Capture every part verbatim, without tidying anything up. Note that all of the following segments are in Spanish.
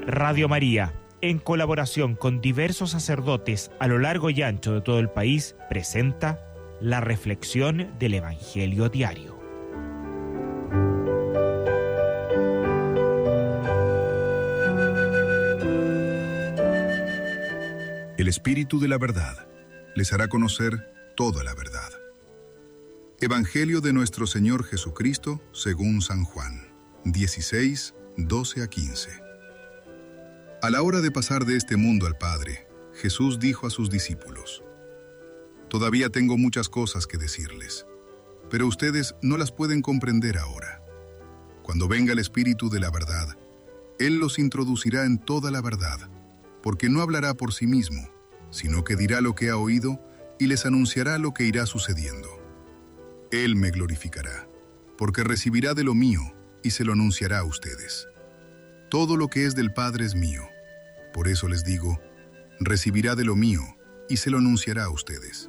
Radio María, en colaboración con diversos sacerdotes a lo largo y ancho de todo el país, presenta la reflexión del Evangelio diario. El Espíritu de la verdad les hará conocer toda la verdad. Evangelio de nuestro Señor Jesucristo según San Juan, dieciséis, doce a quince. A la hora de pasar de este mundo al Padre, Jesús dijo a sus discípulos: Todavía tengo muchas cosas que decirles, pero ustedes no las pueden comprender ahora. Cuando venga el Espíritu de la verdad, Él los introducirá en toda la verdad, porque no hablará por sí mismo, sino que dirá lo que ha oído y les anunciará lo que irá sucediendo. Él me glorificará, porque recibirá de lo mío y se lo anunciará a ustedes. Todo lo que es del Padre es mío. Por eso les digo, recibirá de lo mío y se lo anunciará a ustedes.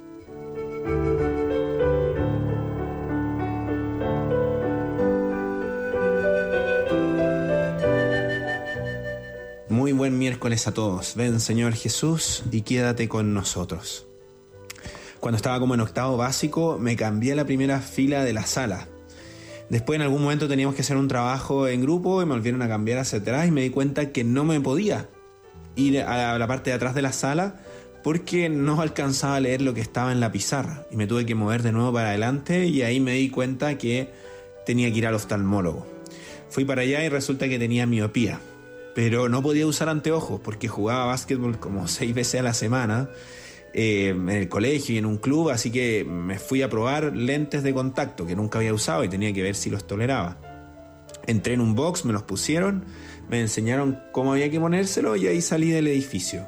Muy buen miércoles a todos. Ven, Señor Jesús, y quédate con nosotros. Cuando estaba como en octavo básico, me cambié a la primera fila de la sala. Después en algún momento teníamos que hacer un trabajo en grupo y me volvieron a cambiar hacia atrás y me di cuenta que no me podía ir a la parte de atrás de la sala porque no alcanzaba a leer lo que estaba en la pizarra y me tuve que mover de nuevo para adelante y ahí me di cuenta que tenía que ir al oftalmólogo. Fui para allá y resulta que tenía miopía, pero no podía usar anteojos porque jugaba básquetbol como seis veces a la semana Eh, en el colegio y en un club, así que me fui a probar lentes de contacto que nunca había usado y tenía que ver si los toleraba. Entré en un box, me los pusieron, me enseñaron cómo había que ponérselos y ahí salí del edificio.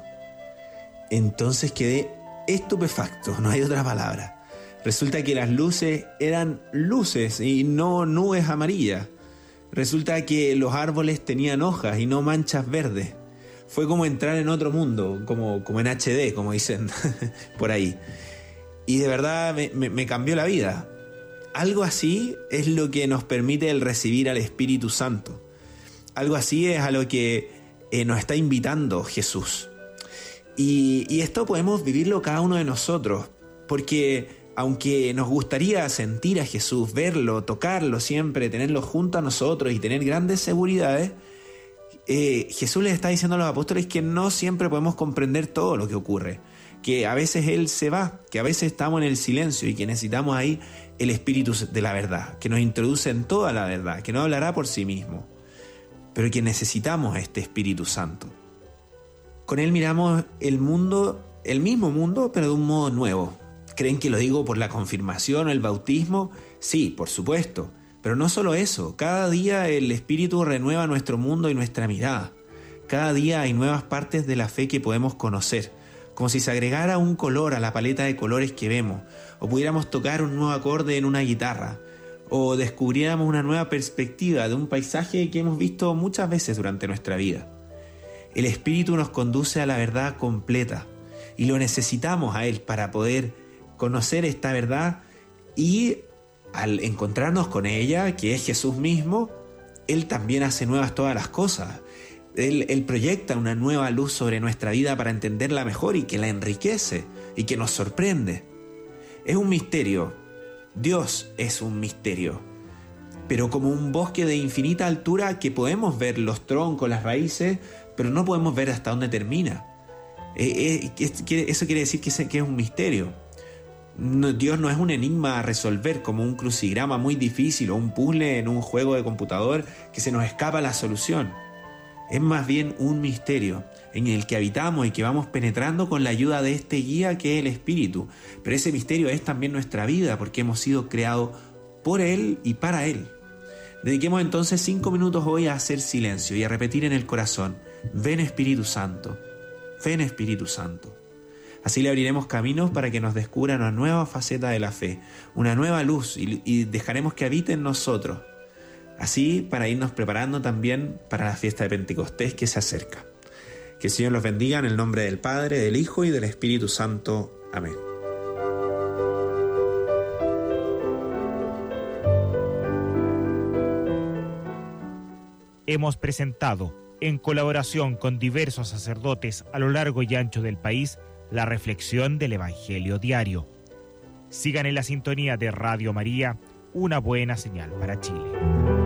Entonces quedé estupefacto, no hay otra palabra. Resulta que las luces eran luces y no nubes amarillas. Resulta que los árboles tenían hojas y no manchas verdes. Fue como entrar en otro mundo, como, como en H D, como dicen por ahí. Y de verdad me, me, me cambió la vida. Algo así es lo que nos permite el recibir al Espíritu Santo. Algo así es a lo que eh, nos está invitando Jesús. Y, y esto podemos vivirlo cada uno de nosotros, porque aunque nos gustaría sentir a Jesús, verlo, tocarlo siempre, tenerlo junto a nosotros y tener grandes seguridades, Eh, Jesús les está diciendo a los apóstoles que no siempre podemos comprender todo lo que ocurre, que a veces Él se va, que a veces estamos en el silencio y que necesitamos ahí el Espíritu de la verdad, que nos introduce en toda la verdad, que no hablará por sí mismo, pero que necesitamos este Espíritu Santo. Con Él miramos el mundo, el mismo mundo, pero de un modo nuevo. ¿Creen que lo digo por la confirmación o el bautismo? Sí, por supuesto. Pero no solo eso, cada día el Espíritu renueva nuestro mundo y nuestra mirada. Cada día hay nuevas partes de la fe que podemos conocer, como si se agregara un color a la paleta de colores que vemos, o pudiéramos tocar un nuevo acorde en una guitarra, o descubriéramos una nueva perspectiva de un paisaje que hemos visto muchas veces durante nuestra vida. El Espíritu nos conduce a la verdad completa, y lo necesitamos a Él para poder conocer esta verdad y al encontrarnos con ella, que es Jesús mismo, Él también hace nuevas todas las cosas. Él, Él proyecta una nueva luz sobre nuestra vida para entenderla mejor y que la enriquece y que nos sorprende. Es un misterio. Dios es un misterio. Pero como un bosque de infinita altura que podemos ver los troncos, las raíces, pero no podemos ver hasta dónde termina. Eh, eh, eso quiere decir que es, que es un misterio. No, Dios no es un enigma a resolver como un crucigrama muy difícil o un puzzle en un juego de computador que se nos escapa la solución. Es más bien un misterio en el que habitamos y que vamos penetrando con la ayuda de este guía que es el Espíritu. Pero ese misterio es también nuestra vida porque hemos sido creados por Él y para Él. Dediquemos entonces cinco minutos hoy a hacer silencio y a repetir en el corazón: ven Espíritu Santo, ven Espíritu Santo. Así le abriremos caminos para que nos descubra una nueva faceta de la fe, una nueva luz, y, y dejaremos que habite en nosotros. Así para irnos preparando también para la fiesta de Pentecostés que se acerca. Que el Señor los bendiga en el nombre del Padre, del Hijo y del Espíritu Santo. Amén. Hemos presentado en colaboración con diversos sacerdotes a lo largo y ancho del país, la reflexión del Evangelio diario. Sigan en la sintonía de Radio María, una buena señal para Chile.